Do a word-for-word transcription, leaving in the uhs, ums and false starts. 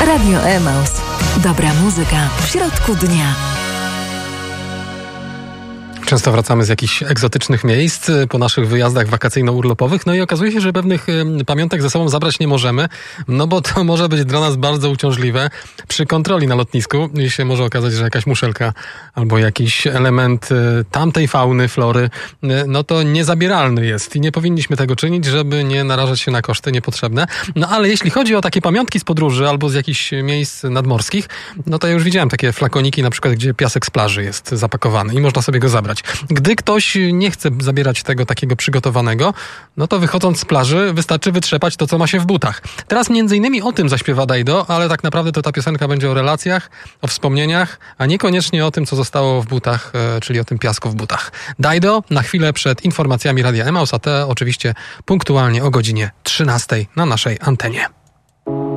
Radio Emaus. Dobra muzyka w środku dnia. Często wracamy z jakichś egzotycznych miejsc po naszych wyjazdach wakacyjno-urlopowych, no i okazuje się, że pewnych pamiątek ze sobą zabrać nie możemy, no bo to może być dla nas bardzo uciążliwe. Przy kontroli na lotnisku się może okazać, że jakaś muszelka albo jakiś element tamtej fauny, flory, no to niezabieralny jest i nie powinniśmy tego czynić, żeby nie narażać się na koszty niepotrzebne. No ale jeśli chodzi o takie pamiątki z podróży albo z jakichś miejsc nadmorskich, no to ja już widziałem takie flakoniki, na przykład, gdzie piasek z plaży jest zapakowany i można sobie go zabrać. Gdy ktoś nie chce zabierać tego takiego przygotowanego, no to wychodząc z plaży wystarczy wytrzepać to, co ma się w butach. Teraz między innymi o tym zaśpiewa Dajdo, ale tak naprawdę to ta piosenka będzie o relacjach, o wspomnieniach, a niekoniecznie o tym, co zostało w butach, czyli o tym piasku w butach. Dajdo na chwilę przed informacjami Radia Emaus, a te oczywiście punktualnie o godzinie trzynastej na naszej antenie.